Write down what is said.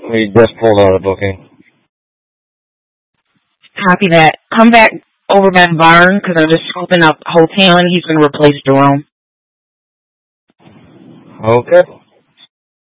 We just pulled out a booking. Copy that. Come back over by the barn because I'm just scooping up hotel and he's going to replace Jerome. Okay.